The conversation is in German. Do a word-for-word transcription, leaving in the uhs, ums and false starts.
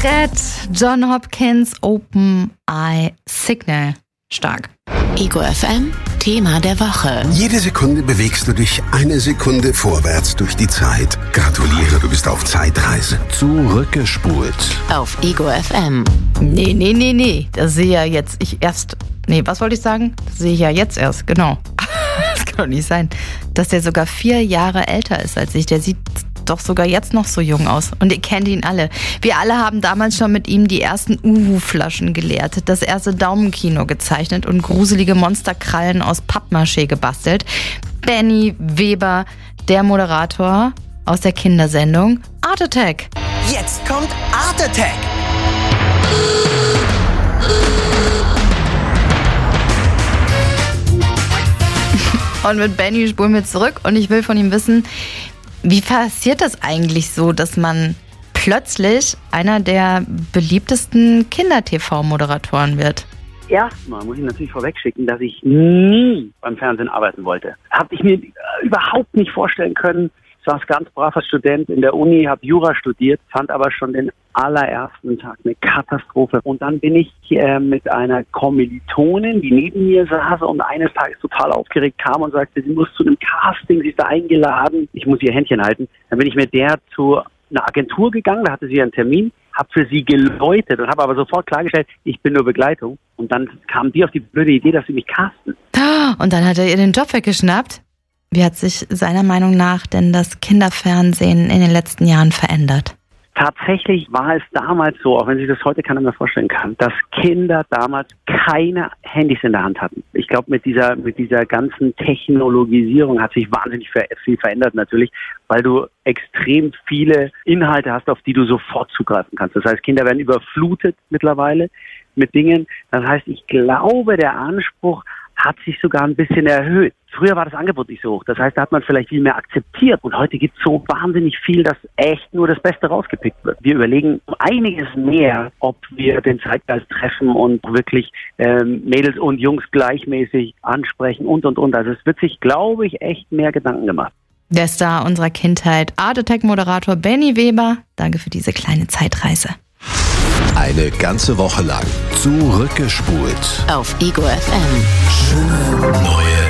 Red, John Hopkins, Open Eye Signal. Stark. Ego F M, Thema der Woche. Jede Sekunde bewegst du dich eine Sekunde vorwärts durch die Zeit. Gratuliere, du bist auf Zeitreise. Zurückgespult. Auf Ego F M. Nee, nee, nee, nee. Das sehe ja jetzt ich erst. Nee, was wollte ich sagen? Das sehe ich ja jetzt erst, genau. Das kann doch nicht sein. Dass der sogar vier Jahre älter ist als ich. Der sieht doch sogar jetzt noch so jung aus. Und ihr kennt ihn alle. Wir alle haben damals schon mit ihm die ersten Uhu-Flaschen geleert, das erste Daumenkino gezeichnet und gruselige Monsterkrallen aus Pappmaché gebastelt. Benny Weber, der Moderator aus der Kindersendung Art Attack. Jetzt kommt Art Attack. Und mit Benny spulen wir zurück und ich will von ihm wissen, wie passiert das eigentlich so, dass man plötzlich einer der beliebtesten Kinder-T V-Moderatoren wird? Erstmal muss ich natürlich vorwegschicken, dass ich nie beim Fernsehen arbeiten wollte. Habe ich mir überhaupt nicht vorstellen können. Ich war ein ganz braver Student in der Uni, habe Jura studiert, fand aber schon den allerersten Tag eine Katastrophe. Und dann bin ich äh, mit einer Kommilitonin, die neben mir saß und eines Tages total aufgeregt kam und sagte, sie muss zu einem Casting, sie ist da eingeladen, ich muss ihr Händchen halten. Dann bin ich mit der zu einer Agentur gegangen, da hatte sie einen Termin, habe für sie geläutet und habe aber sofort klargestellt, ich bin nur Begleitung. Und dann kam die auf die blöde Idee, dass sie mich casten. Und dann hat er ihr den Job weggeschnappt. Wie hat sich seiner Meinung nach denn das Kinderfernsehen in den letzten Jahren verändert? Tatsächlich war es damals so, auch wenn sich das heute keiner mehr vorstellen kann, dass Kinder damals keine Handys in der Hand hatten. Ich glaube, mit dieser mit dieser ganzen Technologisierung hat sich wahnsinnig viel verändert natürlich, weil du extrem viele Inhalte hast, auf die du sofort zugreifen kannst. Das heißt, Kinder werden überflutet mittlerweile mit Dingen. Das heißt, ich glaube, der Anspruch hat sich sogar ein bisschen erhöht. Früher war das Angebot nicht so hoch. Das heißt, da hat man vielleicht viel mehr akzeptiert. Und heute gibt es so wahnsinnig viel, dass echt nur das Beste rausgepickt wird. Wir überlegen um einiges mehr, ob wir den Zeitgeist treffen und wirklich ähm, Mädels und Jungs gleichmäßig ansprechen und, und, und. Also es wird sich, glaube ich, echt mehr Gedanken gemacht. Der Star unserer Kindheit, Art Attack-Moderator Benny Weber. Danke für diese kleine Zeitreise. Eine ganze Woche lang zurückgespult. Auf Ego F M. Schöne neue